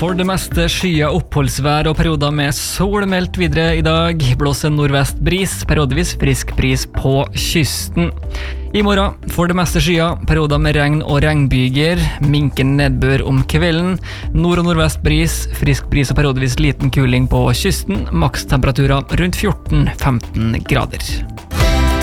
For det meste skya oppholdsvær og perioder med sol meldt videre i dag. Blåser nordvest bris, periodevis frisk bris på kysten. I morgen for det meste skya, perioder med regn og regnbyger, minken nedbør om kvelden, nord- og nordvest bris, frisk bris og periodevis liten kuling på kysten, makstemperaturer rundt 14-15 grader.